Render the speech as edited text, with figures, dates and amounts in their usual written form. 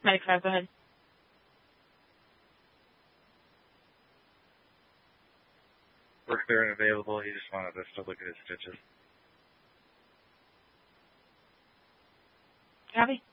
Medic 5, go ahead. We're clear and available. He just wanted us to look at his stitches. Copy.